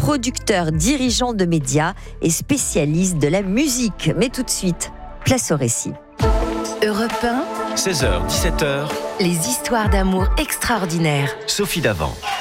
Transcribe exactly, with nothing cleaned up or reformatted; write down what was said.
producteur, dirigeant de médias et spécialiste de la musique. Mais tout de suite, place au récit. Europe un, seize heures dix-sept heures, les histoires d'amour extraordinaires. Sophie Davant.